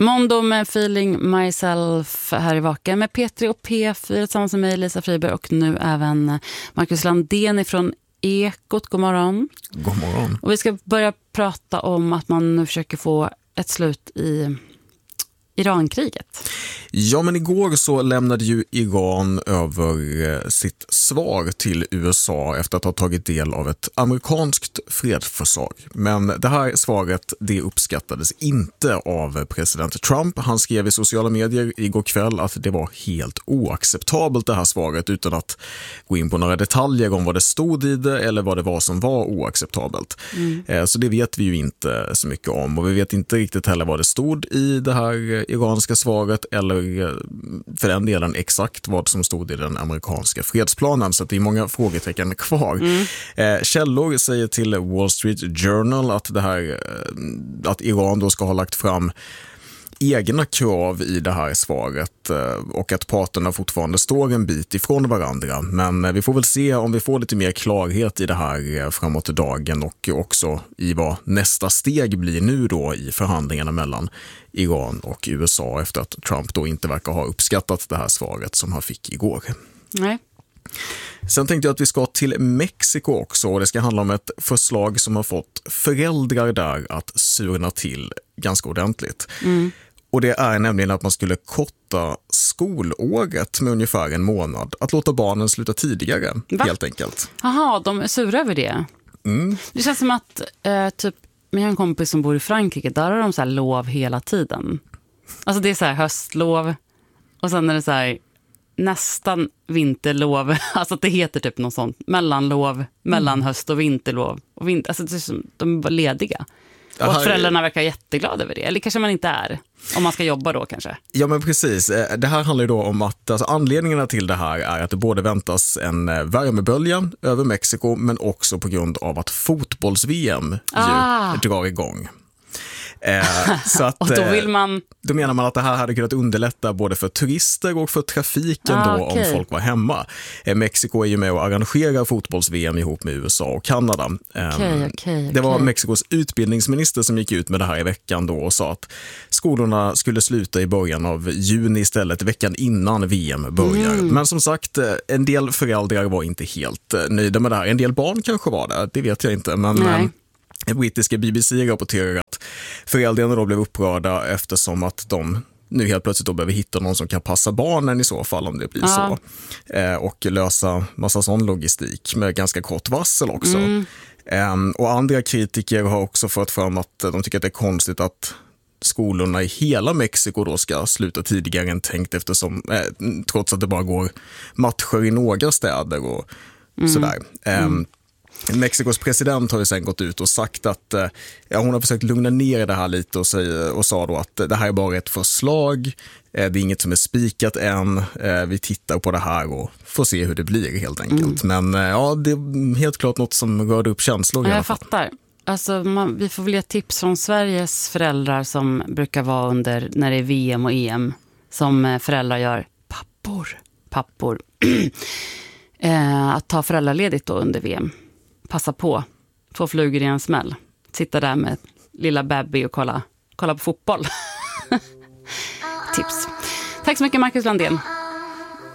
Mondo med Feeling Myself här i Vaken med Petri och P4 tillsammans med mig, Lisa Friberg, och nu även Marcus Landén från Ekot. God morgon. God morgon. Och vi ska börja prata om att man nu försöker få ett slut i Irankriget. Ja, men igår så lämnade ju Iran över sitt svar till USA efter att ha tagit del av ett amerikanskt fredsförslag. Men det här svaret, det uppskattades inte av president Trump. Han skrev i sociala medier igår kväll att det var helt oacceptabelt det här svaret, utan att gå in på några detaljer om vad det stod i det eller vad det var som var oacceptabelt. Så det vet vi ju inte så mycket om, och vi vet inte riktigt heller vad det stod i det här iranska svaret eller för den delen exakt vad som stod i den amerikanska fredsplanen, så att det är många frågetecken kvar. Källor säger till Wall Street Journal att Iran då ska ha lagt fram egna krav i det här svaret och att parterna fortfarande står en bit ifrån varandra. Men vi får väl se om vi får lite mer klarhet i det här framåt dagen, och också i vad nästa steg blir nu då i förhandlingarna mellan Iran och USA efter att Trump då inte verkar ha uppskattat det här svaret som han fick igår. Nej. Sen tänkte jag att vi ska till Mexiko också, och det ska handla om ett förslag som har fått föräldrar där att surna till ganska ordentligt. Och det är nämligen att man skulle korta skolåret med ungefär en månad. Att låta barnen sluta tidigare, helt enkelt. Jaha, de är sura över det. Det känns som att typ, jag har en kompis som bor i Frankrike, där har de så här lov hela tiden. Alltså det är så här höstlov, och sen är det så här nästan vinterlov. Alltså att det heter typ något sånt. Mellanlov, mellan höst och vinterlov. Och alltså det är som, de är bara lediga. Och att föräldrarna verkar jätteglada över det. Eller kanske man inte är, om man ska jobba då kanske. Ja, men precis. Det här handlar ju då om att anledningarna till det här är att det både väntas en värmebölja över Mexiko, men också på grund av att fotbolls-VM drar igång. Så att, och då vill man... Då menar man att det här hade kunnat underlätta både för turister och för trafiken om folk var hemma. Mexiko är ju med och arrangerar fotbolls-VM ihop med USA och Kanada. Det var Mexikos utbildningsminister som gick ut med det här i veckan då och sa att skolorna skulle sluta i början av juni istället, veckan innan VM börjar. Men som sagt, en del föräldrar var inte helt nöjda med det här. En del barn kanske var det vet jag inte, men... Brittiska BBC rapporterar att föräldrarna då blev upprörda eftersom att de nu helt plötsligt då behöver hitta någon som kan passa barnen i så fall om det blir så. Och lösa massa sån logistik med ganska kort varsel också. Och andra kritiker har också fört fram att de tycker att det är konstigt att skolorna i hela Mexiko då ska sluta tidigare än tänkt, eftersom trots att det bara går matcher i några städer och sådär. Mexikos president har ju sen gått ut och sagt att hon har försökt lugna ner det här lite och sa då att det här är bara ett förslag, det är inget som är spikat än, vi tittar på det här och får se hur det blir helt enkelt. Men ja, det är helt klart något som rörde upp känslor. Jag fattar. Alltså, vi får väl ge tips från Sveriges föräldrar som brukar vara under när det är VM och EM, som föräldrar gör. Pappor. Att ta föräldraledigt då under VM. Passa på, 2 flugor i en smäll. Sitta där med lilla baby och kolla på fotboll. Tips. Tack så mycket, Marcus Landén.